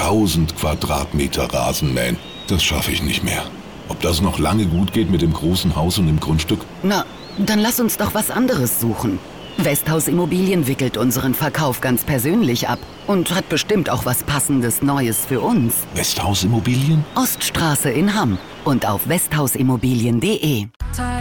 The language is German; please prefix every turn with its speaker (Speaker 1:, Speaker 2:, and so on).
Speaker 1: 1000 Quadratmeter Rasenmähen. Das schaffe ich nicht mehr. Ob das noch lange gut geht mit dem großen Haus und dem Grundstück?
Speaker 2: Na, dann lass uns doch was anderes suchen. Westhaus Immobilien wickelt unseren Verkauf ganz persönlich ab und hat bestimmt auch was Passendes Neues für uns.
Speaker 1: Westhaus Immobilien?
Speaker 2: Oststraße in Hamm und auf westhausimmobilien.de.